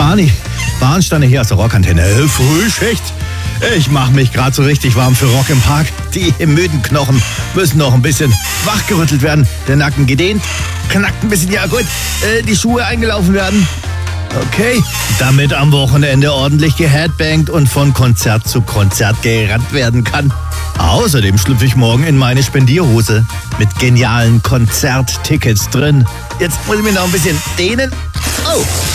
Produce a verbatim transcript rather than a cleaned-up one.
Barney, Bahnsteine hier aus der Rockantenne. Frühschicht. Ich mache mich gerade so richtig warm für Rock im Park. Die müden Knochen müssen noch ein bisschen wachgerüttelt werden. Der Nacken gedehnt, knackt ein bisschen, ja gut, äh, die Schuhe eingelaufen werden. Okay, damit am Wochenende ordentlich geheadbangt und von Konzert zu Konzert gerannt werden kann. Außerdem schlüpfe ich morgen in meine Spendierhose mit genialen Konzerttickets drin. Jetzt muss ich mich noch ein bisschen dehnen. Oh.